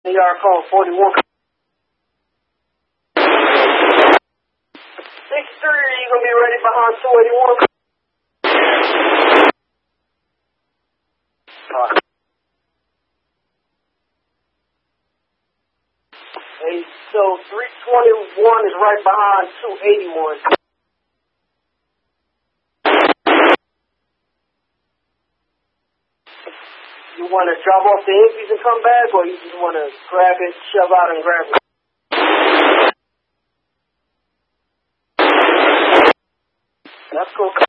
AR call 41. 6-3, you gonna be ready behind 281? Hey, so 321 is right behind 281. You want to drop off the empties and come back, or you just want to grab it, shove out and grab it? That's cool.